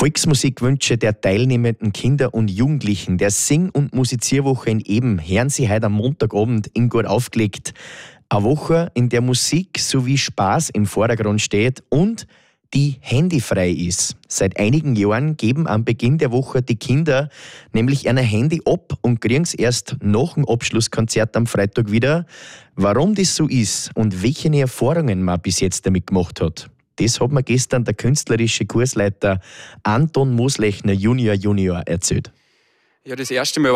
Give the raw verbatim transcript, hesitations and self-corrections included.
Volksmusikwünsche der teilnehmenden Kinder und Jugendlichen der Sing- und Musizierwoche in Eben hören Sie heute am Montagabend in Gut aufgelegt. Eine Woche, in der Musik sowie Spaß im Vordergrund steht und die handyfrei ist. Seit einigen Jahren geben am Beginn der Woche die Kinder nämlich ein Handy ab und kriegen es erst nach dem Abschlusskonzert am Freitag wieder. Warum das so ist und welche Erfahrungen man bis jetzt damit gemacht hat, das hat mir gestern der künstlerische Kursleiter Anton Moslechner Junior Junior erzählt. Ja, das erste Mal